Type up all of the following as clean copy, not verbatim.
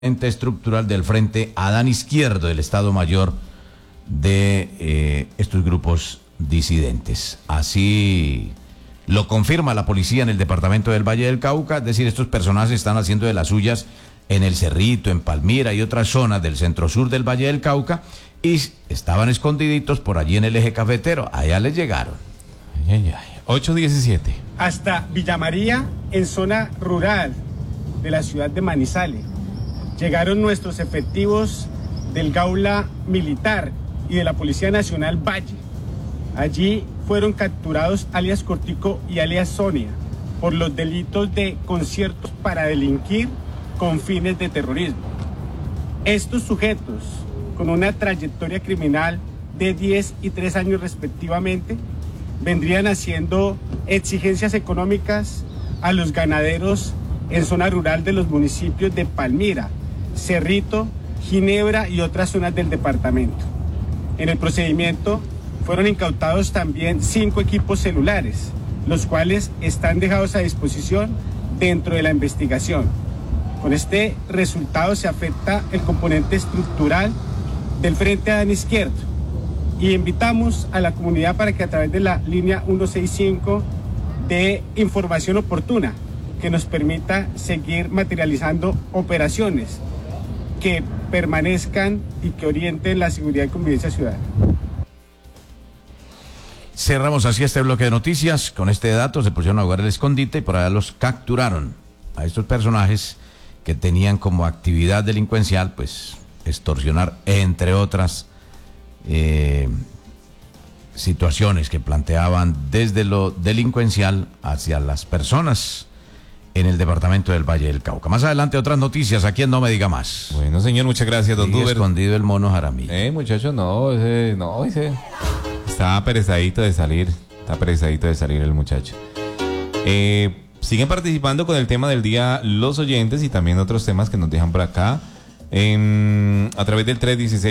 estructural del Frente Adán Izquierdo del Estado Mayor de estos grupos disidentes. Así lo confirma la policía en el departamento del Valle del Cauca, es decir, estos personajes están haciendo de las suyas en El Cerrito, en Palmira y otras zonas del centro sur del Valle del Cauca, y estaban escondiditos por allí en el eje cafetero. Allá les llegaron. 8:17. Hasta Villa María, en zona rural de la ciudad de Manizales. Llegaron nuestros efectivos del Gaula Militar y de la Policía Nacional Valle. Allí fueron capturados alias Cortico y alias Sonia por los delitos de conciertos para delinquir con fines de terrorismo. Estos sujetos, con una trayectoria criminal de 10 y 3 años respectivamente, vendrían haciendo exigencias económicas a los ganaderos en zona rural de los municipios de Palmira, Cerrito, Ginebra y otras zonas del departamento. En el procedimiento fueron incautados también 5 equipos celulares, los cuales están dejados a disposición dentro de la investigación. Con este resultado se afecta el componente estructural del Frente Adán Izquierdo y invitamos a la comunidad para que a través de la línea 165 dé información oportuna que nos permita seguir materializando operaciones que permanezcan y que orienten la seguridad y convivencia ciudadana. Cerramos así este bloque de noticias. Con este dato se pusieron a jugar el escondite y por allá los capturaron a estos personajes que tenían como actividad delincuencial, pues, extorsionar, entre otras situaciones que planteaban desde lo delincuencial hacia las personas en el departamento del Valle del Cauca. Más adelante otras noticias aquí en No Me Diga Más. Bueno, señor, muchas gracias, don Sigue Duber. escondido el mono Jaramillo. Muchacho, ese está peresadito de salir. Está peresadito de salir el muchacho. Siguen participando con el tema del día los oyentes y también otros temas que nos dejan por acá. A través del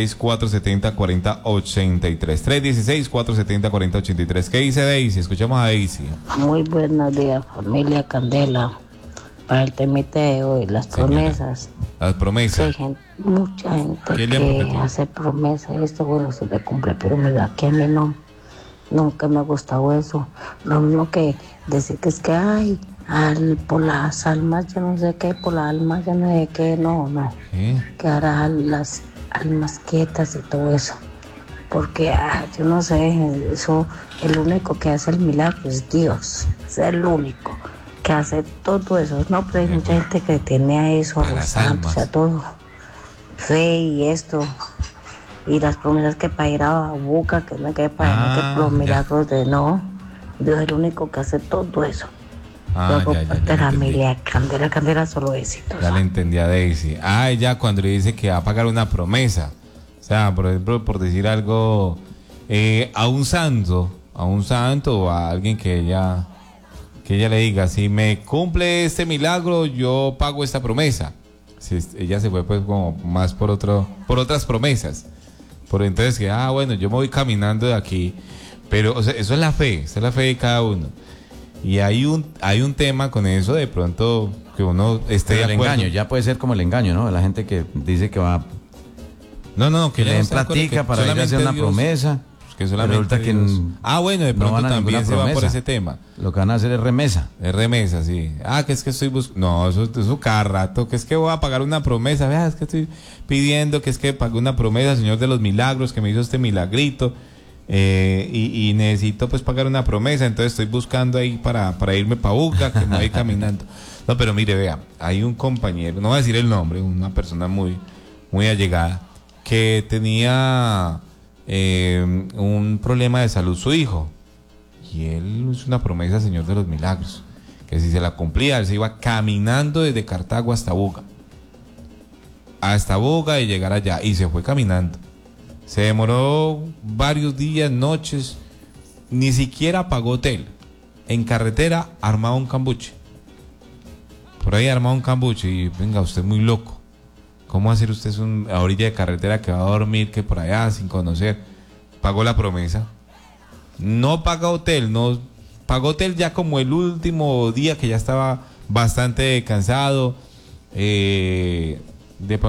316-470-4083. 316-470-4083. ¿Qué dice Daisy? Escuchamos a Daisy. Muy buenos días, familia Candela. Para el temite de hoy, las promesas. Las promesas. Sí, mucha gente ¿Qué que hace promesas, esto bueno se le cumple, pero mira, que a mí no, nunca me ha gustado eso. Lo mismo que decir que es que hay por las almas, yo no sé qué, por las almas, yo no sé qué, no. Que hará las almas quietas y todo eso. Porque, yo no sé, eso, el único que hace el milagro es Dios, es el único que hace todo eso. No, pero hay mucha gente que tiene a eso, a los santos, a todo, fe y esto, y las promesas que para ir a Buca, que no que para los milagros de no, Dios es el único que hace todo eso. Luego parte de la familia Candela solo éxito. Ya le entendí a Daisy. Ya cuando le dice que va a pagar una promesa. O sea, por ejemplo, por decir algo, a un santo o a alguien que ella le diga, si me cumple este milagro, yo pago esta promesa. Si ella se fue pues como más por otras promesas. Por entonces que, bueno, yo me voy caminando de aquí. Pero, o sea, eso es la fe, esa es la fe de cada uno. Y hay un tema con eso, de pronto que uno esté de acuerdo. El engaño, ya puede ser como el engaño, ¿no? La gente que dice que va... que le den platica para ir a hacer una promesa. Que solamente resulta que bueno, de pronto también se va por ese tema. Lo que van a hacer es remesa. Es remesa, sí. Que es que estoy buscando... No, eso cada rato. Que es que voy a pagar una promesa. Vea, es que estoy pidiendo que es que pague una promesa, Señor de los Milagros, que me hizo este milagrito. Y necesito pues pagar una promesa, entonces estoy buscando ahí para irme pa' Buca, que me voy caminando. No, pero mire, vea, hay un compañero, no voy a decir el nombre, una persona muy, muy allegada, que tenía un problema de salud su hijo, y él hizo una promesa, Señor de los Milagros, que si se la cumplía, él se iba caminando desde Cartago hasta Buga y llegar allá, y se fue caminando. Se demoró varios días, noches, ni siquiera pagó hotel. En carretera armaba un cambuche. Por ahí armaba un cambuche y venga, usted es muy loco. ¿Cómo va a hacer usted a orilla de carretera que va a dormir, que por allá sin conocer? Pagó la promesa. No paga hotel, no pagó hotel ya como el último día que ya estaba bastante cansado. de